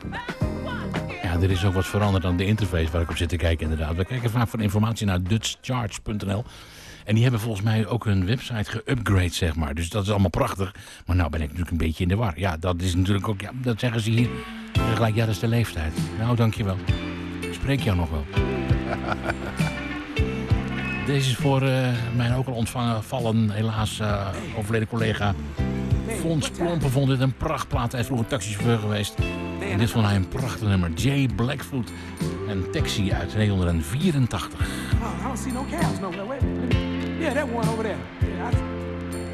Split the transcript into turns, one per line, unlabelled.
Ja, er is ook wat veranderd aan de interface waar ik op zit te kijken inderdaad. We kijken vaak voor informatie naar dutchcharts.nl. En die hebben volgens mij ook hun website geupgrade, zeg maar. Dus dat is allemaal prachtig. Maar nou ben ik natuurlijk een beetje in de war. Ja, dat is natuurlijk ook... Ja, dat zeggen ze hier. Ze zeggen gelijk, ja, dat is de leeftijd. Nou, dankjewel. Ik spreek jou nog wel. Deze is voor mijn ook al ontvangen vallen, helaas overleden collega Fons Plompen. Vond dit een prachtplaat. Hij is vroeger taxichauffeur geweest. En dit vond hij een prachtig nummer. Jay Blackfoot en Taxi uit 1984.
Oh, I don't see no cows nowhere. Wait a minute. Yeah, that one over there. Yeah,